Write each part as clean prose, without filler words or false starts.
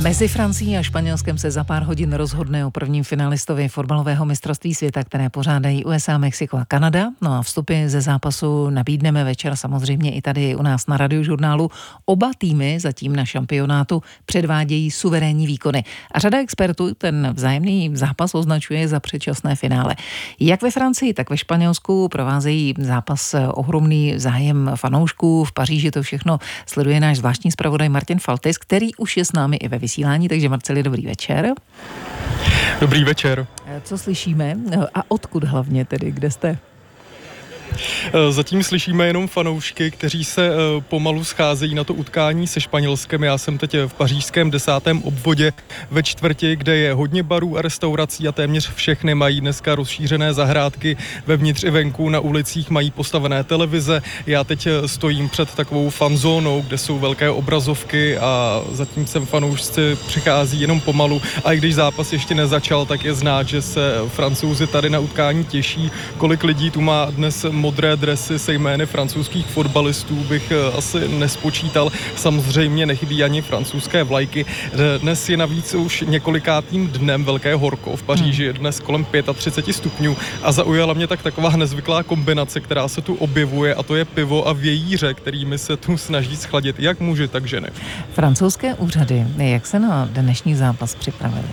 Mezi Francií a Španělskem se za pár hodin rozhodne o prvním finalistovi fotbalového mistrovství světa, které pořádají USA, Mexiko a Kanada. No a vstupy ze zápasu nabídneme večer samozřejmě i tady u nás na Radiožurnálu. Oba týmy zatím na šampionátu předvádějí suverénní výkony. A řada expertů ten vzájemný zápas označuje za předčasné finále. Jak ve Francii, tak ve Španělsku provázejí zápas ohromný zájem fanoušků. V Paříži to všechno sleduje náš zvláštní zpravodaj Martin Faltis, který už je s námi i ve vysílání, takže Marceli, dobrý večer. Dobrý večer. Co slyšíme a odkud hlavně tedy, kde jste? Zatím slyšíme jenom fanoušky, kteří se pomalu scházejí na to utkání se Španělskem. Já jsem teď v pařížském 10. obvodě ve čtvrti, kde je hodně barů a restaurací a téměř všechny mají dneska rozšířené zahrádky vevnitř i venku, na ulicích mají postavené televize. Já teď stojím před takovou fanzónou, kde jsou velké obrazovky a zatím sem fanoušci přichází jenom pomalu. A i když zápas ještě nezačal, tak je znát, že se Francouzi tady na utkání těší. Kolik lidí tu má dnes modré dresy se jmény francouzských fotbalistů, bych asi nespočítal. Samozřejmě nechybí ani francouzské vlajky. Dnes je navíc už několikátým dnem velké horko v Paříži, je dnes kolem 35 stupňů a zaujala mě tak taková nezvyklá kombinace, která se tu objevuje, a to je pivo a vějíře, kterými se tu snaží schladit jak muži, tak ženy. Francouzské úřady, jak se na dnešní zápas připravili?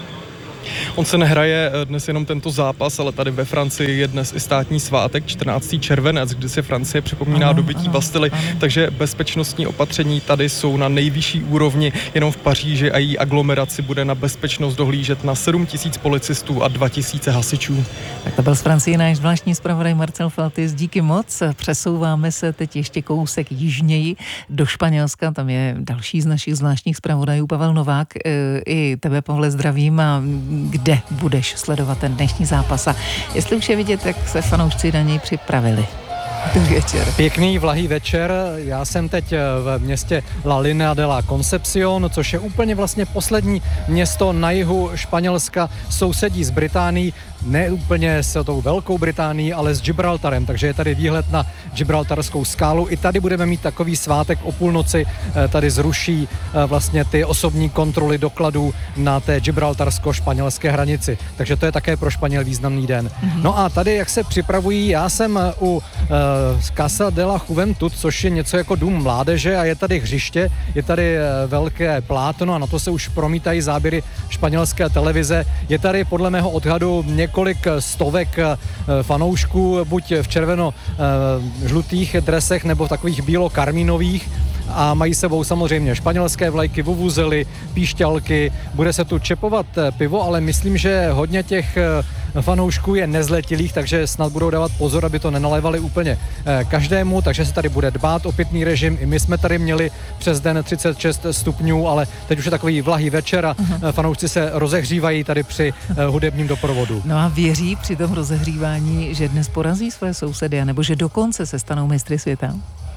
On se nehraje dnes jenom tento zápas, ale tady ve Francii je dnes i státní svátek, 14. červenec, kdy se Francie připomíná dobytí Bastily, takže bezpečnostní opatření tady jsou na nejvyšší úrovni. Jenom v Paříži a její aglomeraci bude na bezpečnost dohlížet na 7 000 policistů a 2 000 hasičů. Tak to byl z Francie náš zvláštní zpravodaj Marcel Faltis. Díky moc. Přesouváme se teď ještě kousek jižněji do Španělska. Tam je další z našich zvláštních zpravodajů, Pavel Novák. I tebe, Pavle, zdravím. A kde budeš sledovat ten dnešní zápas a jestli už je vidět, jak se fanoušci na něj připravili. Dobrý večer. Pěkný vlahý večer. Já jsem teď v městě La Linea de la Concepción, což je úplně vlastně poslední město na jihu Španělska, sousedí s Británií, ne úplně s tou Velkou Británií, ale s Gibraltarem, takže je tady výhled na Gibraltarskou skálu. I tady budeme mít takový svátek o půlnoci, tady zruší vlastně ty osobní kontroly dokladů na té gibraltarsko-španělské hranici, takže to je také pro Španěl významný den. No a tady, jak se připravují, já jsem u Casa de la Juventud, což je něco jako dům mládeže a je tady hřiště, je tady velké plátno a na to se už promítají záběry španělské televize. Je tady podle mého odhadu několik stovek fanoušků, buď v červeno-žlutých dresech nebo v takových bílo-karmínových, a mají sebou samozřejmě španělské vlajky, vuvuzely, píšťalky, bude se tu čepovat pivo, ale myslím, že hodně těch fanoušků je nezletilých, takže snad budou dávat pozor, aby to nenalévali úplně každému, takže se tady bude dbát o pitný režim. I my jsme tady měli přes den 36 stupňů, ale teď už je takový vlahý večer a fanoušci se rozehřívají tady při hudebním doprovodu. No a věří při tom rozehřívání, že dnes porazí své sousedy, nebo že dokonce se stanou mistry světa?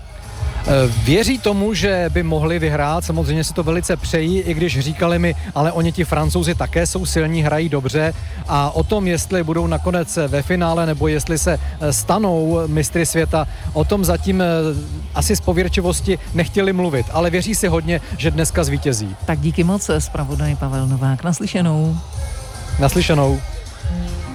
Věří tomu, že by mohli vyhrát, samozřejmě si to velice přejí, i když říkali mi, ale oni ti Francouzi také jsou silní, hrají dobře a o tom, jestli budou nakonec ve finále nebo jestli se stanou mistry světa, o tom zatím asi z pověrčivosti nechtěli mluvit, ale věří si hodně, že dneska zvítězí. Tak díky moc, zpravodaj Pavel Novák. Naslyšenou. Naslyšenou.